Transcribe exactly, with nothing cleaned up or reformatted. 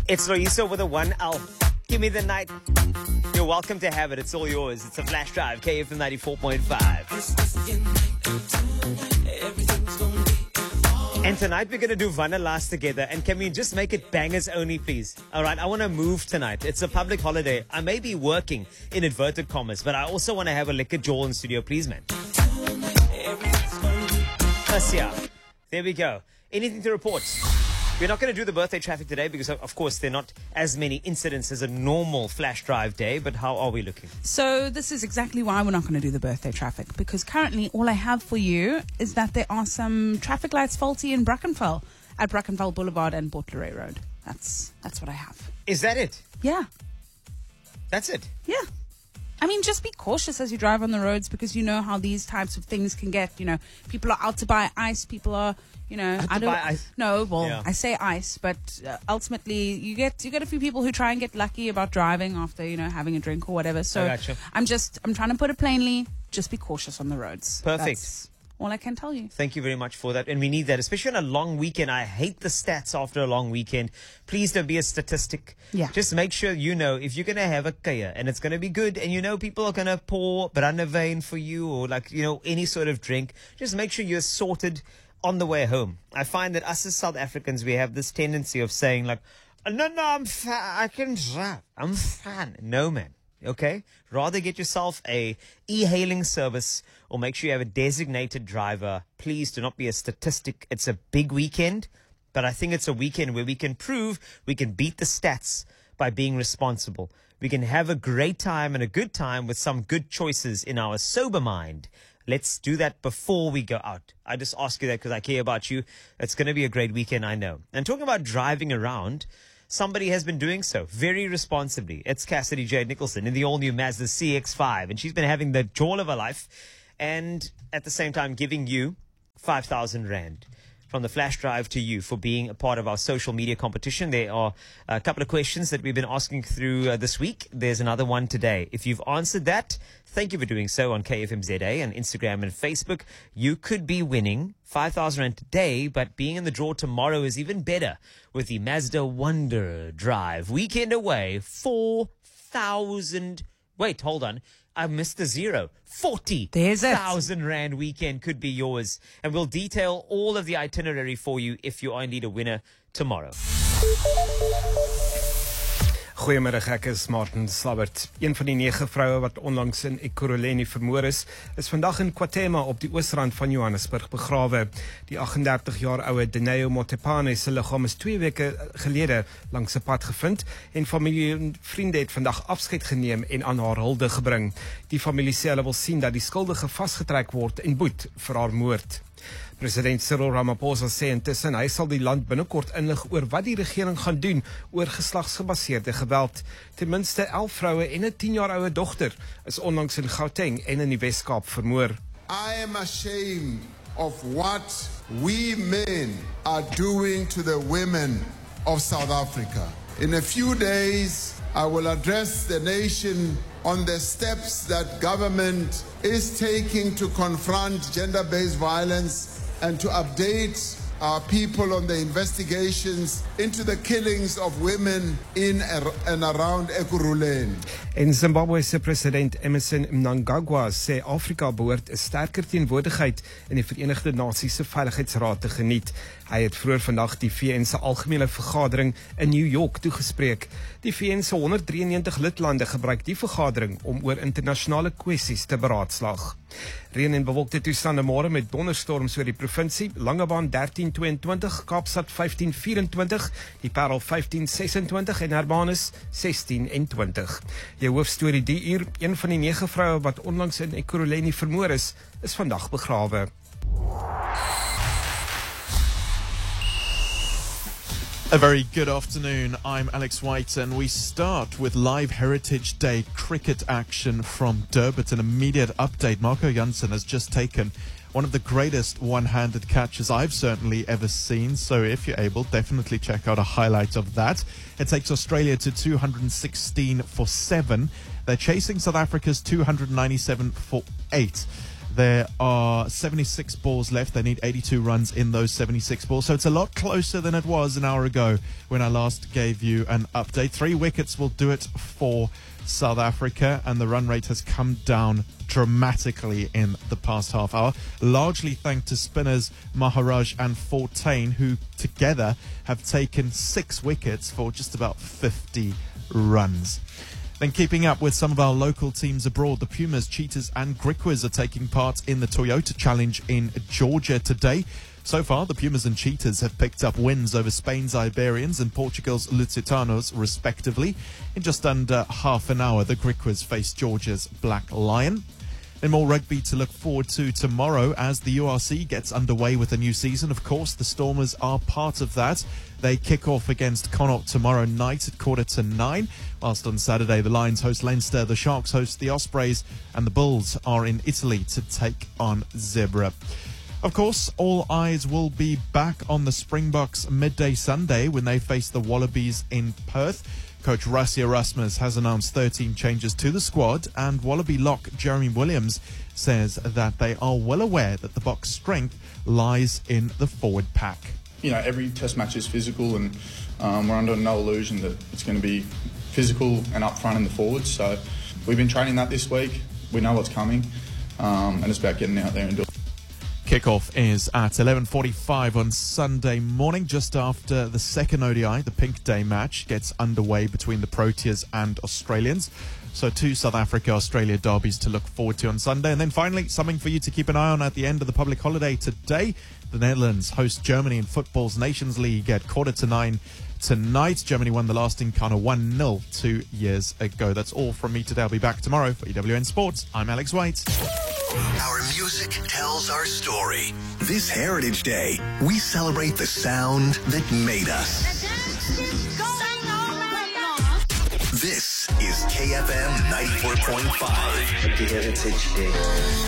It's Loiso with a one L. Give me the night. You're welcome to have it. It's all yours. It's a flash drive. K F M ninety-four point five. And tonight we're going to do Vanna Last together. And can we just make it bangers only, please? All right, I want to move tonight. It's a public holiday. I may be working in inverted commas, but I also want to have a liquor jaw in studio, please, man. Yes, there we go. Anything to report? We're not going to do the birthday traffic today because, of course, there are not as many incidents as a normal flash drive day. But how are we looking? So this is exactly why we're not going to do the birthday traffic, because currently all I have for you is that there are some traffic lights faulty in Brackenfell, at Brackenfell Boulevard and Portleray Road. That's that's what I have. Is that it? Yeah. That's it? Yeah. I mean, just be cautious as you drive on the roads, because you know how these types of things can get. You know, people are out to buy ice. People are, you know, Out I to don't. buy ice? No, well, Yeah. I say ice, but uh, ultimately, you get you get a few people who try and get lucky about driving after, you know, having a drink or whatever. So I gotcha. I'm just I'm trying to put it plainly. Just be cautious on the roads. Perfect. That's all I can tell you. Thank you very much for that. And we need that, especially on a long weekend. I hate the stats after a long weekend. Please don't be a statistic. Yeah. Just make sure you know if you're going to have a kaya and it's going to be good, and you know people are going to pour brandewyn for you, or like, you know, any sort of drink. Just make sure you're sorted on the way home. I find that us as South Africans, we have this tendency of saying like, no, no, I'm fine. I can drive. I'm fine. No, man. Okay? Rather get yourself a e-hailing service, or make sure you have a designated driver. Please do not be a statistic. It's a big weekend, but I think it's a weekend where we can prove we can beat the stats by being responsible. We can have a great time and a good time with some good choices in our sober mind. Let's do that before we go out. I just ask you that because I care about you. It's going to be a great weekend, I know. And talking about driving around, somebody has been doing so very responsibly. It's Cassidy Jade Nicholson in the all-new Mazda C X five. And she's been having the joy of her life, and at the same time giving you five thousand rand from the flash drive to you for being a part of our social media competition. There are a couple of questions that we've been asking through uh, this week. There's another one today. If you've answered that, thank you for doing so on K F M Z A and Instagram and Facebook. You could be winning five thousand rand today, but being in the draw tomorrow is even better with the Mazda Wonder Drive. Weekend away, four thousand. Wait, hold on. I missed the zero. forty thousand rand weekend could be yours. And we'll detail all of the itinerary for you if you are indeed a winner tomorrow. Goeiemiddag, ek is Martin Slabbert. Een van die nege vroue wat onlangs in Ekurhuleni vermoor is, is vandag in KwaThema op die oosrand van Johannesburg begrawe. Die agt-en-dertig jaar oue Dineo Motepane se liggaam is twee weke gelede langs 'n pad gevind, en familie en vriende het vandag afskeid geneem en aan haar hulde gebring. Die familie sê hulle wil sien dat die skuldige vasgetrek word en boet vir haar moord. President Cyril Ramaphosa sê intussen hy sal die land binnekort inlig oor wat die regering gaan doen oor geslagsgebaseerde geweld. Ten minste elf vroue en 'n tien jaar oue dogter is onlangs in Gauteng en in die Wes-Kaap vermoor. I am ashamed of what we men are doing to the women of South Africa. In a few days, I will address the nation on the steps that government is taking to confront gender-based violence and to update our people on the investigations into the killings of women in and around Ekurhuleni. En Zimbabwe se president Emmerson Mnangagwa sê Afrika behoort 'n sterker teenwoordigheid in die Verenigde Nasies se Veiligheidsraad te geniet. Hy het vroeër vandag die V N se algemene vergadering in New York toegespreek. Die V N se honderd drie en negentig lidlande gebruik die vergadering om oor internasionale kwessies te beraadslaag. Reën en bewolkte toestande môre met donderstorms oor die provinsie. Langebaan dertien twee en twintig, Kaapstad vyftien vyf en twintig, die Parel vyftien ses en twintig en Hermanus sestien en twintig. Jou hoofstorie die uur, een van die nege vroue wat onlangs in Ekurhuleni vermoor is, is vandag begrawe. A very good afternoon. I'm Alex White, and we start with live Heritage Day cricket action from Durban. An immediate update. Marco Jansen has just taken one of the greatest one-handed catches I've certainly ever seen. So if you're able, definitely check out a highlight of that. It takes Australia to two hundred sixteen for seven. They're chasing South Africa's two hundred ninety-seven for eight. There are seventy-six balls left. They need eighty-two runs in those seventy-six balls. So it's a lot closer than it was an hour ago when I last gave you an update. Three wickets will do it for South Africa, and the run rate has come down dramatically in the past half hour, largely thanks to spinners Maharaj and Fortuin, who together have taken six wickets for just about fifty runs. Then keeping up with some of our local teams abroad, the Pumas, Cheetahs and Griquas are taking part in the Toyota Challenge in Georgia today. So far, the Pumas and Cheetahs have picked up wins over Spain's Iberians and Portugal's Lusitanos, respectively. In just under half an hour, the Griquas face Georgia's Black Lion. Then more rugby to look forward to tomorrow as the U R C gets underway with a new season. Of course, the Stormers are part of that. They kick off against Connacht tomorrow night at quarter to nine. Whilst on Saturday, the Lions host Leinster, the Sharks host the Ospreys, and the Bulls are in Italy to take on Zebra. Of course, all eyes will be back on the Springboks midday Sunday when they face the Wallabies in Perth. Coach Rassie Erasmus has announced thirteen changes to the squad, and Wallaby lock Jeremy Williams says that they are well aware that the Boks' strength lies in the forward pack. You know, every test match is physical, and um, we're under no illusion that it's going to be physical and up front in the forwards. So we've been training that this week. We know what's coming, um, and it's about getting out there and doing it. Kickoff is at eleven forty-five on Sunday morning, just after the second O D I. The Pink Day match gets underway between the Proteas and Australians. So two South Africa-Australia derbies to look forward to on Sunday. And then finally, something for you to keep an eye on at the end of the public holiday today. The Netherlands host Germany in football's Nations League at quarter to nine tonight. Germany won the last encounter one nil two years ago. That's all from me today. I'll be back tomorrow for E W N Sports. I'm Alex White. Our music tells our story. This Heritage Day, we celebrate the sound that made us. This is K F M ninety-four point five. Happy Heritage Day.